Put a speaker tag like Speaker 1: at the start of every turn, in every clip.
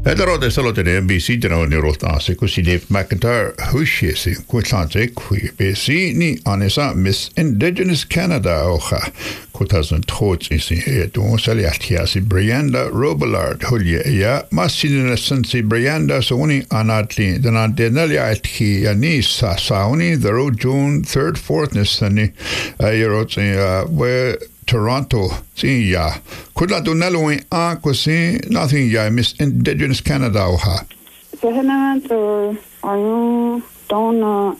Speaker 1: Edarote salotene NBC dena nirolta se kusi Dave McIntyre hushesi kutlante kui besi ni anesa Miss Indigenous Canada ocha 2003 isi etu saliatiasi Brianda Robillard hulye ya masinina sensi Brianda soni anatli dena denalia atki yani sauni the road June 3rd 4th nisani yerotsi where Toronto, see ya. Could not do Nelloing Aquasi, nothing ya, Miss Indigenous Canada.
Speaker 2: So, Hannah, are you down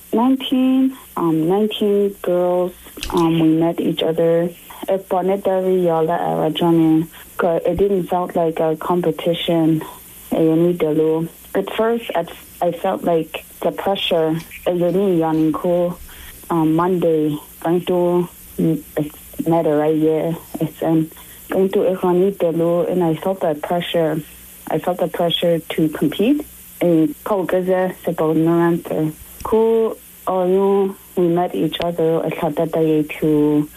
Speaker 2: 19 girls, we met each other. It didn't sound like a competition. At first, I felt like the pressure. Monday, going to matter right here. It's going to Ecuador, and I felt that pressure. I felt the pressure to compete. And we met each other. I thought that day to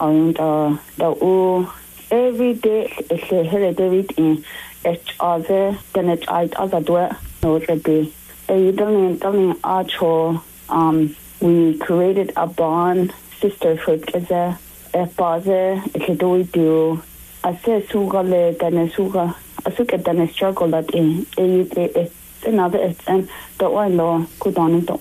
Speaker 2: every day it's a holiday in each other. Then it's other do no be. We created a bond, sisterhood. Father, if do we do, I say Sugale, then Suga, I took it then a struggle that it's another, and the one law could on it,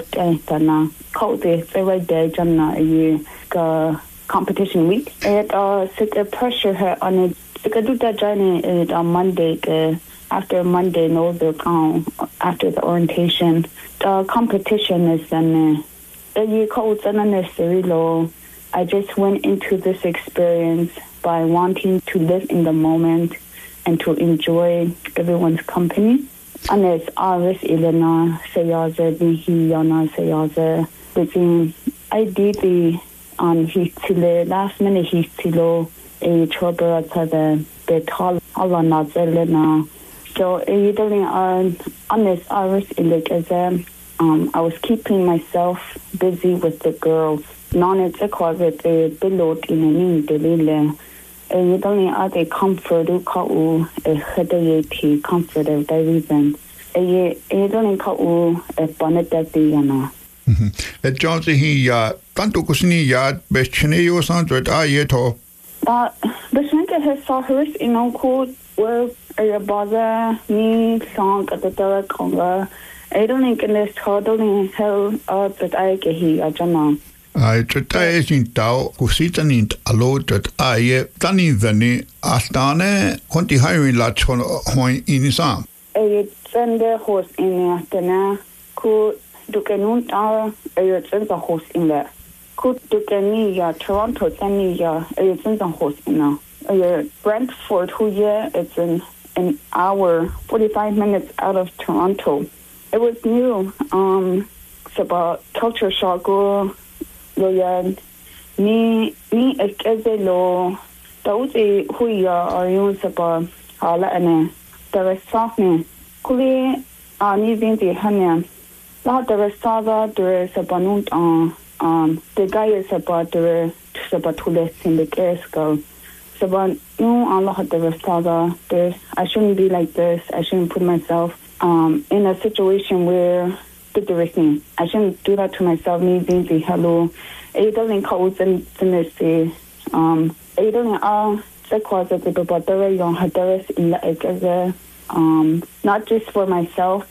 Speaker 2: and called it every day, Jana, competition week. It set a pressure her on it. I could do that journey on Monday, after Monday, no, the count, after the orientation. The competition is then, you called unnecessary law. I just went into this experience by wanting to live in the moment and to enjoy everyone's company. And it's Aris Elena Sayaza, Yana Sayaza, between ideally on Hitile, last minute Hitilo, a trouble at the Betal, Alana Zelena. So, either on this Aris Elena, I was keeping myself busy with the girls. Non-it's a closet below in a new delile. You don't add a comfort to call a headache comfort of the reason. You don't call a bonnet that the yana.
Speaker 1: At Johnson, he tanto cosini yard, best chenio sounded ayeto.
Speaker 2: But the Shanka has saw hers in Uncle where a bother me song at the Della Conga. I don't think in this total hell that I get here at Jana.
Speaker 1: I try in Tao, who sit in alone that I Danny Veni, Astane, Conti hiring latch on in his arm.
Speaker 2: A send the horse in the afternoon, could do can't a send the horse in there. Could do any Toronto, any a send the horse in now. Brentford, who it's an hour, 45 minutes out of Toronto. It was new. It's about culture shock. Ni ekazelo tauti huya ayun sapa hala ane tarasafne kuli ani vinti hanya la tarasava dure sapanut the guy is about dure sapatule sindikesko saban no Allah tarasava there's I shouldn't be like this. I shouldn't put myself in a situation where I shouldn't do that to myself. Me being hello. I don't call them Tennessee. I don't the cause of the but there are young in the not just for myself